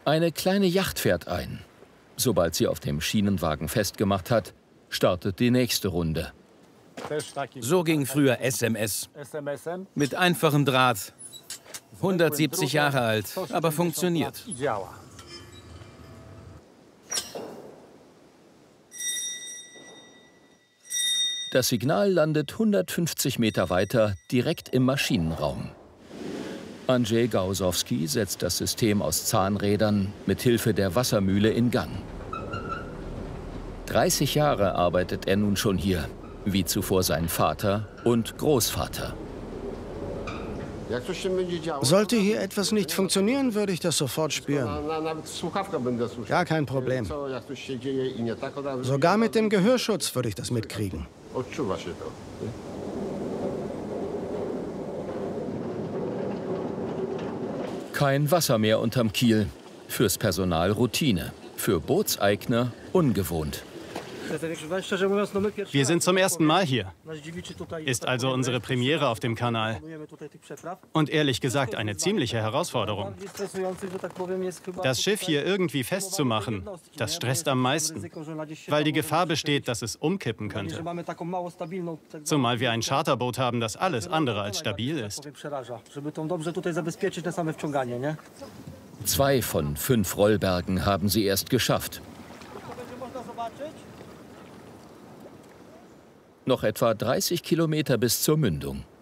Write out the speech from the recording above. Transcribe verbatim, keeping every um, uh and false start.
Eine kleine Yacht fährt ein. Sobald sie auf dem Schienenwagen festgemacht hat, startet die nächste Runde. So ging früher S M S. Mit einfachem Draht. hundertsiebzig Jahre alt, aber funktioniert. Das Signal landet hundertfünfzig Meter weiter direkt im Maschinenraum. Andrzej Gausowski setzt das System aus Zahnrädern mit Hilfe der Wassermühle in Gang. dreißig Jahre arbeitet er nun schon hier, wie zuvor sein Vater und Großvater. Sollte hier etwas nicht funktionieren, würde ich das sofort spüren. Gar kein Problem. Sogar mit dem Gehörschutz würde ich das mitkriegen. Kein Wasser mehr unterm Kiel. Fürs Personal Routine. Für Bootseigner ungewohnt. Wir sind zum ersten Mal hier. Ist also unsere Premiere auf dem Kanal. Und ehrlich gesagt eine ziemliche Herausforderung. Das Schiff hier irgendwie festzumachen, das stresst am meisten, weil die Gefahr besteht, dass es umkippen könnte. Zumal wir ein Charterboot haben, das alles andere als stabil ist. Zwei von fünf Rollbergen haben sie erst geschafft. Noch etwa dreißig Kilometer bis zur Mündung.